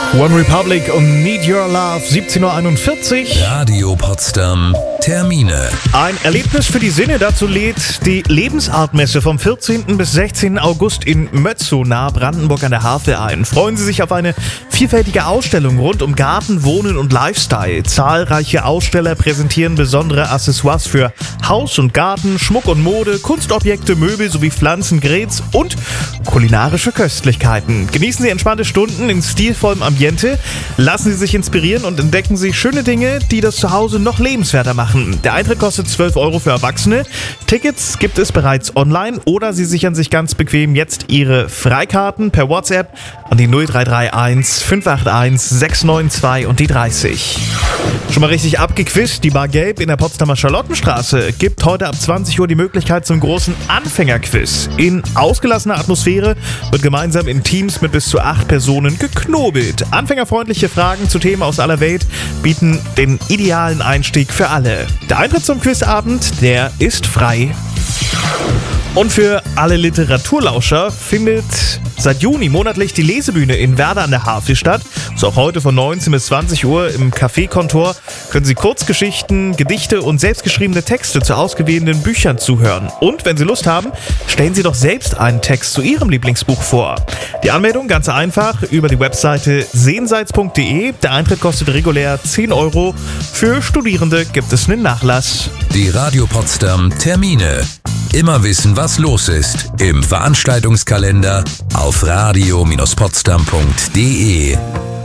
One Republic und Need Your Love, 17.41 Uhr. Radio Potsdam, Termine. Ein Erlebnis für die Sinne, dazu lädt die Lebensartmesse vom 14. bis 16. August in Mötzow nahe Brandenburg an der Havel ein. Freuen Sie sich auf eine vielfältige Ausstellung rund um Garten, Wohnen und Lifestyle. Zahlreiche Aussteller präsentieren besondere Accessoires für Haus und Garten, Schmuck und Mode, Kunstobjekte, Möbel sowie Pflanzen, Grills und kulinarische Köstlichkeiten. Genießen Sie entspannte Stunden in stilvollem Ambiente, lassen Sie sich inspirieren und entdecken Sie schöne Dinge, die das Zuhause noch lebenswerter machen. Der Eintritt kostet 12 € für Erwachsene. Tickets gibt es bereits online oder Sie sichern sich ganz bequem jetzt Ihre Freikarten per WhatsApp an die 0331 581 692 und die 30. Schon mal richtig abgequischt, die Bar Gelb in der Potsdamer Charlottenstraße gibt heute ab 20 Uhr die Möglichkeit zum großen Anfängerquiz. In ausgelassener Atmosphäre wird gemeinsam in Teams mit bis zu 8 Personen geknobelt. Anfängerfreundliche Fragen zu Themen aus aller Welt bieten den idealen Einstieg für alle. Der Eintritt zum Quizabend, der ist frei. Und für alle Literaturlauscher findet seit Juni monatlich die Lesebühne in Werder an der Havel statt. So auch heute von 19 bis 20 Uhr im Café-Kontor können Sie Kurzgeschichten, Gedichte und selbstgeschriebene Texte zu ausgewählten Büchern zuhören. Und wenn Sie Lust haben, stellen Sie doch selbst einen Text zu Ihrem Lieblingsbuch vor. Die Anmeldung ganz einfach über die Webseite sehnseits.de. Der Eintritt kostet regulär 10 €. Für Studierende gibt es einen Nachlass. Die Radio Potsdam Termine. Immer wissen, was los ist im Veranstaltungskalender auf radio-potsdam.de.